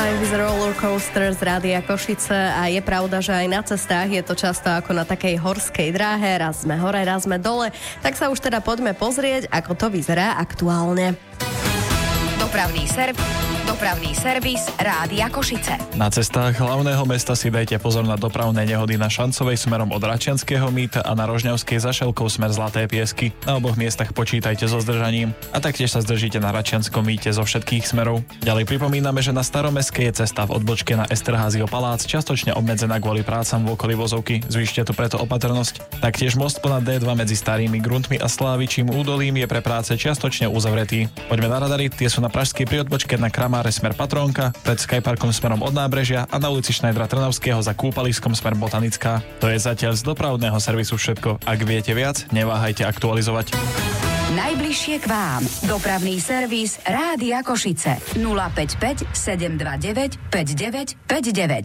Life is a roller coaster z Rádia Košice a je pravda, že aj na cestách je to často ako na takej horskej dráhe, raz sme hore, raz sme dole, tak sa už teda poďme pozrieť, ako to vyzerá aktuálne. Dopravný servis Rádia Košice. Na cestách hlavného mesta si dajte pozor na dopravné nehody na Šancovej smerom od Račianskeho mýta a na Rožňavskej za Šelkou smer Zlaté Piesky. Na oboch miestach počítajte so zdržaním a taktiež sa zdržíte na Račianskom mýte zo všetkých smerov. Ďalej pripomíname, že na Staromestskej je cesta v odbočke na Esterházio palác čiastočne obmedzená kvôli prácam v okolí Vozovky. Zvýšte tu preto opatrnosť. Taktiež most ponad D2 medzi Starými Gruntmi a Slávičím údolím je pre práce čiastočne uzavretý. Poďme na radary, tie sú na Pražskej pri odbočke na Kramáre smer Patrónka, pred Skyparkom smerom od Nábrežia a na ulici Šnajdra Trnavského za Kúpaliskom smer Botanická. To je zatiaľ z dopravného servisu všetko. Ak viete viac, neváhajte aktualizovať. Najbližšie k vám. Dopravný servis Rádia Košice. 055 729 5959.